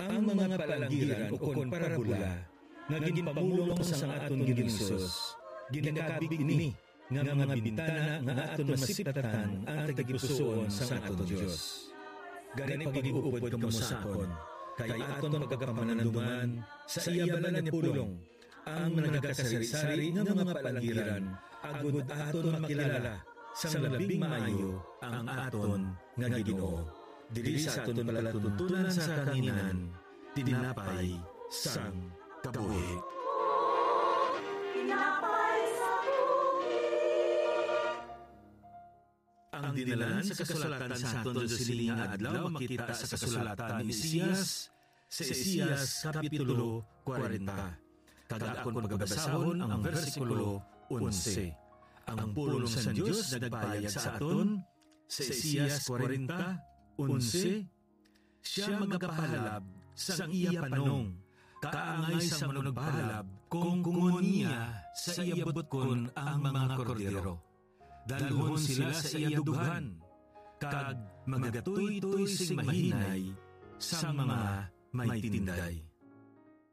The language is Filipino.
Ang mga palanggiran o kon parabula nga ginpamulong sang aton Ginisus, ginakabig ini nga mga bintana nga aton masiptatan ang tagipusoon sang aton Dios. Gani pagiguupod kamo sakon, kay aton pagkapamanandungan sa iyabalan ni pulong, ang nagakasari-sari nga mga palanggiran, agud aton makilala sang labing maayo ang aton nga Ginoo. Dili sa aton palatuntunan sa kanginan, tinapay sang kabuhi. Tinapay sa Ang dinalan sa kasulatan sa aton siling nga adlaw makita sa kasulatan ni Isaias sa Isaias kapitulo 40. Kada akon pagbabasahon ang bersikulo 11. Ang pulong sa Dios nagpayag sa aton sa Isaias 40:11. Siya magapahalab sang iya panong, kaangay sang manugbalab kung kungon niya sa iya butkon ang mga kordero. Dalhon sila sa iya dughan, kag magatuy-tuy sing mahinay sang mga may tinday.